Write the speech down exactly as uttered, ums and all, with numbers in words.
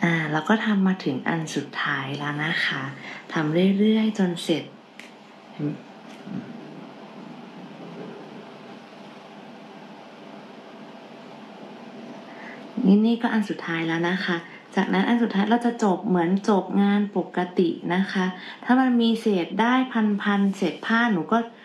อ่าเราก็ทำมาถึงอันสุดท้ายแล้วนะคะทำเรื่อยๆจนเสร็จนี่นี่ก็อันสุดท้ายแล้วนะคะจากนั้นอันสุดท้ายเราจะจบเหมือนจบงานปกตินะคะถ้ามันมีเศษได้พันๆเศษผ้าหนูก็